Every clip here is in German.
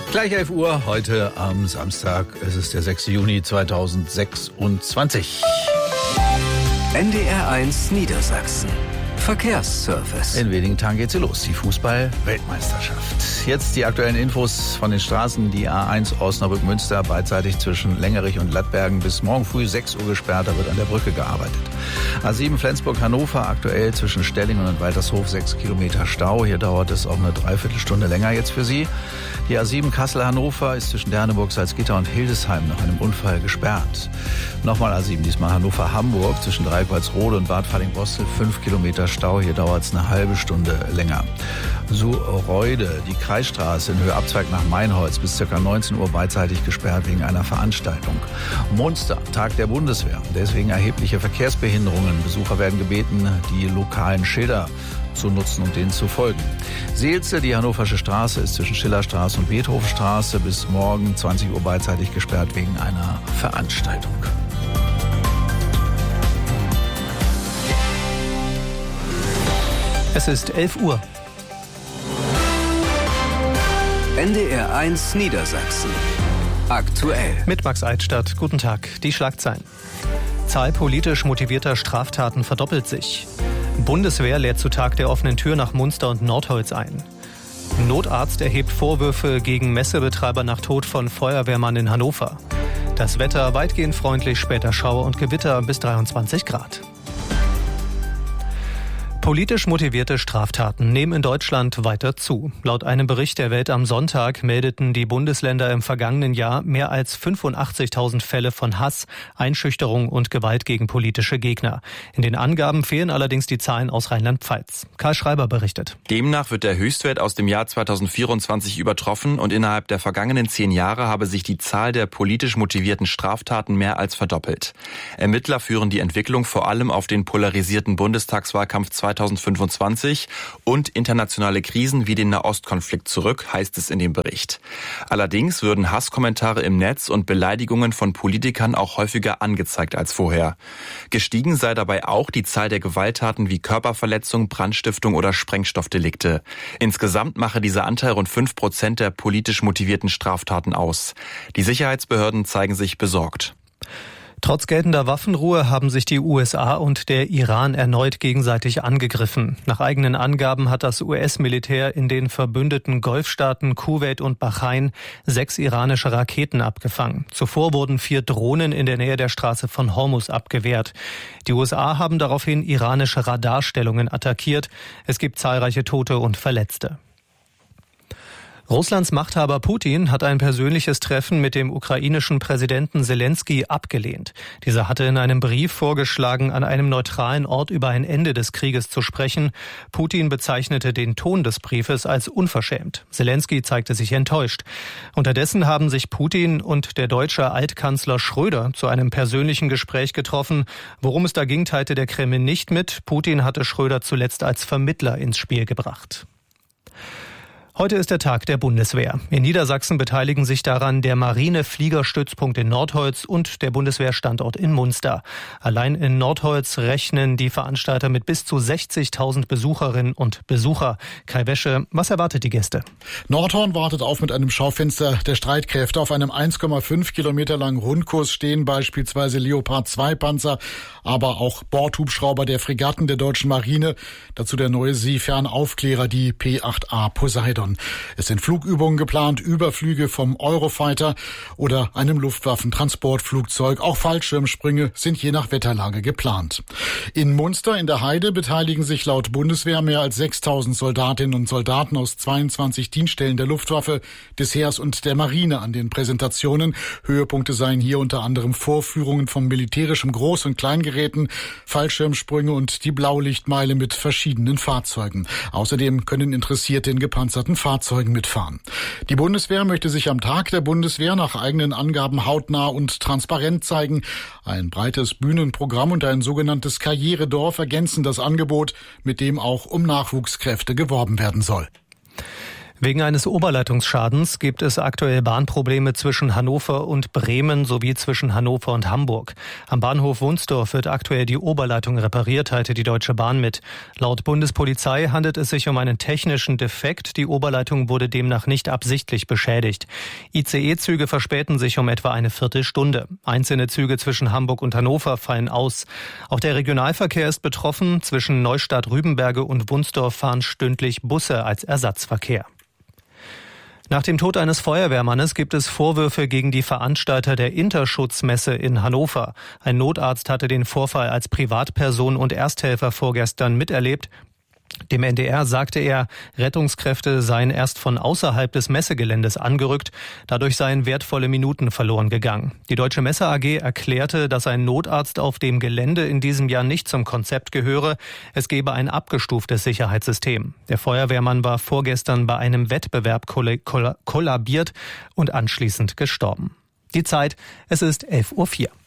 Gleich 11 Uhr, heute am Samstag, es ist der 6. Juni 2026. NDR1 Niedersachsen. Verkehrsservice. In wenigen Tagen geht's hier los, die Fußball-Weltmeisterschaft. Jetzt die aktuellen Infos von den Straßen. Die A1 Osnabrück-Münster beidseitig zwischen Längerich und Lattbergen bis morgen früh 6 Uhr gesperrt. Da wird an der Brücke gearbeitet. A7 Flensburg-Hannover aktuell zwischen Stellingen und Waltershof 6 Kilometer Stau. Hier dauert es auch eine Dreiviertelstunde länger jetzt für Sie. Die A7 Kassel-Hannover ist zwischen Derneburg, Salzgitter und Hildesheim nach einem Unfall gesperrt. Nochmal A7, diesmal Hannover-Hamburg zwischen Dreieckholzrode und Bad Falling-Bostel 5 Kilometer Stau. Hier dauert es eine halbe Stunde länger. Suhreude, die Kreisstraße in Höhe Abzweig nach Meinholz bis ca. 19 Uhr beidseitig gesperrt wegen einer Veranstaltung. Munster, Tag der Bundeswehr. Deswegen erhebliche Verkehrsbehinderungen. Besucher werden gebeten, die lokalen Schilder zu nutzen und denen zu folgen. Seelze, die Hannoversche Straße, ist zwischen Schillerstraße und Beethovenstraße bis morgen 20 Uhr beidseitig gesperrt wegen einer Veranstaltung. Es ist 11 Uhr. NDR1 Niedersachsen. Aktuell. Mit Max Eitstadt. Guten Tag. Die Schlagzeilen. Zahl politisch motivierter Straftaten verdoppelt sich. Bundeswehr lädt zu Tag der offenen Tür nach Munster und Nordholz ein. Notarzt erhebt Vorwürfe gegen Messebetreiber nach Tod von Feuerwehrmann in Hannover. Das Wetter weitgehend freundlich, später Schauer und Gewitter bis 23 Grad. Politisch motivierte Straftaten nehmen in Deutschland weiter zu. Laut einem Bericht der Welt am Sonntag meldeten die Bundesländer im vergangenen Jahr mehr als 85.000 Fälle von Hass, Einschüchterung und Gewalt gegen politische Gegner. In den Angaben fehlen allerdings die Zahlen aus Rheinland-Pfalz. Karl Schreiber berichtet. Demnach wird der Höchstwert aus dem Jahr 2024 übertroffen und innerhalb der vergangenen 10 Jahre habe sich die Zahl der politisch motivierten Straftaten mehr als verdoppelt. Ermittler führen die Entwicklung vor allem auf den polarisierten Bundestagswahlkampf 2025 und internationale Krisen wie den Nahostkonflikt zurück, heißt es in dem Bericht. Allerdings würden Hasskommentare im Netz und Beleidigungen von Politikern auch häufiger angezeigt als vorher. Gestiegen sei dabei auch die Zahl der Gewalttaten wie Körperverletzung, Brandstiftung oder Sprengstoffdelikte. Insgesamt mache dieser Anteil rund 5% der politisch motivierten Straftaten aus. Die Sicherheitsbehörden zeigen sich besorgt. Trotz geltender Waffenruhe haben sich die USA und der Iran erneut gegenseitig angegriffen. Nach eigenen Angaben hat das US-Militär in den verbündeten Golfstaaten Kuwait und Bahrain 6 iranische Raketen abgefangen. Zuvor wurden 4 Drohnen in der Nähe der Straße von Hormuz abgewehrt. Die USA haben daraufhin iranische Radarstellungen attackiert. Es gibt zahlreiche Tote und Verletzte. Russlands Machthaber Putin hat ein persönliches Treffen mit dem ukrainischen Präsidenten Selenskyj abgelehnt. Dieser hatte in einem Brief vorgeschlagen, an einem neutralen Ort über ein Ende des Krieges zu sprechen. Putin bezeichnete den Ton des Briefes als unverschämt. Selenskyj zeigte sich enttäuscht. Unterdessen haben sich Putin und der deutsche Altkanzler Schröder zu einem persönlichen Gespräch getroffen. Worum es da ging, teilte der Kreml nicht mit. Putin hatte Schröder zuletzt als Vermittler ins Spiel gebracht. Heute ist der Tag der Bundeswehr. In Niedersachsen beteiligen sich daran der Marine-Fliegerstützpunkt in Nordholz und der Bundeswehrstandort in Munster. Allein in Nordholz rechnen die Veranstalter mit bis zu 60.000 Besucherinnen und Besucher. Kai Wäsche, was erwartet die Gäste? Nordhorn wartet auf mit einem Schaufenster der Streitkräfte. Auf einem 1,5 Kilometer langen Rundkurs stehen beispielsweise Leopard 2 Panzer, aber auch Bordhubschrauber der Fregatten der deutschen Marine. Dazu der neue Seefernaufklärer, die P-8A Poseidon. Es sind Flugübungen geplant, Überflüge vom Eurofighter oder einem Luftwaffentransportflugzeug. Auch Fallschirmsprünge sind je nach Wetterlage geplant. In Munster in der Heide beteiligen sich laut Bundeswehr mehr als 6.000 Soldatinnen und Soldaten aus 22 Dienststellen der Luftwaffe, des Heers und der Marine an den Präsentationen. Höhepunkte seien hier unter anderem Vorführungen von militärischem Groß- und Kleingeräten, Fallschirmsprünge und die Blaulichtmeile mit verschiedenen Fahrzeugen. Außerdem können Interessierte in gepanzerten Fahrzeugen mitfahren. Die Bundeswehr möchte sich am Tag der Bundeswehr nach eigenen Angaben hautnah und transparent zeigen. Ein breites Bühnenprogramm und ein sogenanntes Karrieredorf ergänzen das Angebot, mit dem auch um Nachwuchskräfte geworben werden soll. Wegen eines Oberleitungsschadens gibt es aktuell Bahnprobleme zwischen Hannover und Bremen sowie zwischen Hannover und Hamburg. Am Bahnhof Wunsdorf wird aktuell die Oberleitung repariert, teilte die Deutsche Bahn mit. Laut Bundespolizei handelt es sich um einen technischen Defekt. Die Oberleitung wurde demnach nicht absichtlich beschädigt. ICE-Züge verspäten sich um etwa eine Viertelstunde. Einzelne Züge zwischen Hamburg und Hannover fallen aus. Auch der Regionalverkehr ist betroffen. Zwischen Neustadt-Rübenberge und Wunsdorf fahren stündlich Busse als Ersatzverkehr. Nach dem Tod eines Feuerwehrmannes gibt es Vorwürfe gegen die Veranstalter der Interschutzmesse in Hannover. Ein Notarzt hatte den Vorfall als Privatperson und Ersthelfer vorgestern miterlebt. Dem NDR sagte er, Rettungskräfte seien erst von außerhalb des Messegeländes angerückt. Dadurch seien wertvolle Minuten verloren gegangen. Die Deutsche Messe AG erklärte, dass ein Notarzt auf dem Gelände in diesem Jahr nicht zum Konzept gehöre. Es gebe ein abgestuftes Sicherheitssystem. Der Feuerwehrmann war vorgestern bei einem Wettbewerb kollabiert und anschließend gestorben. Die Zeit, es ist 11:04 Uhr.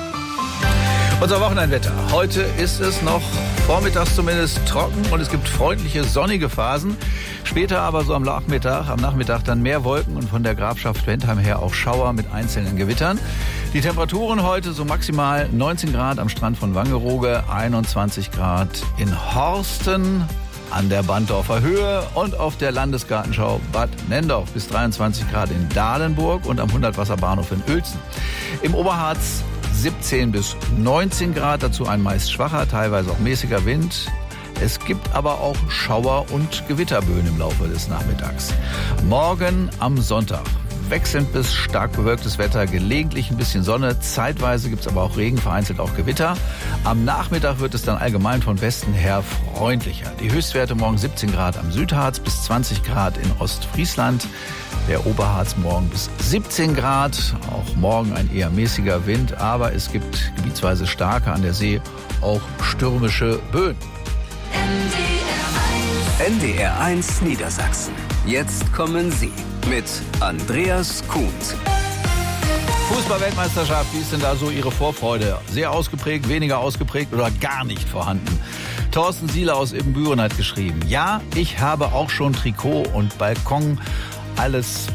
Unser Wochenendwetter. Heute ist es noch vormittags zumindest trocken und es gibt freundliche sonnige Phasen. Später aber so am Nachmittag dann mehr Wolken und von der Grafschaft Bentheim her auch Schauer mit einzelnen Gewittern. Die Temperaturen heute so maximal 19 Grad am Strand von Wangerooge, 21 Grad in Horsten an der Bantorfer Höhe und auf der Landesgartenschau Bad Nendorf, bis 23 Grad in Dahlenburg und am 100-Wasser-Bahnhof in Uelzen. Im Oberharz 17 bis 19 Grad, dazu ein meist schwacher, teilweise auch mäßiger Wind. Es gibt aber auch Schauer- und Gewitterböen im Laufe des Nachmittags. Morgen am Sonntag wechselnd bis stark bewölktes Wetter, gelegentlich ein bisschen Sonne, zeitweise gibt es aber auch Regen, vereinzelt auch Gewitter. Am Nachmittag wird es dann allgemein von Westen her freundlicher. Die Höchstwerte morgen 17 Grad am Südharz bis 20 Grad in Ostfriesland. Der Oberharz morgen bis 17 Grad. Auch morgen ein eher mäßiger Wind, aber es gibt gebietsweise starke, an der See auch stürmische Böen. NDR 1 Niedersachsen. Jetzt kommen Sie mit Andreas Kuhns. Fußball-Weltmeisterschaft, wie ist denn da so Ihre Vorfreude? Sehr ausgeprägt, weniger ausgeprägt oder gar nicht vorhanden? Thorsten Siele aus Ibbenbüren hat geschrieben: Ja, ich habe auch schon Trikot und Balkon, alles